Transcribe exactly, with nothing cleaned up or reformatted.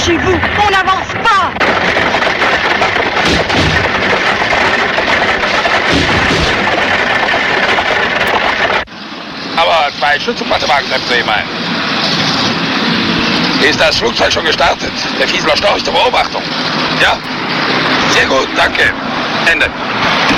Dépêchez-vous, on n'avance pas. Aber zwei Schutzsupplementwagen treffen Sie mal. Ist das Flugzeug schon gestartet? Der Fieseler Storch zur Beobachtung. Ja? Sehr gut, danke. Ende.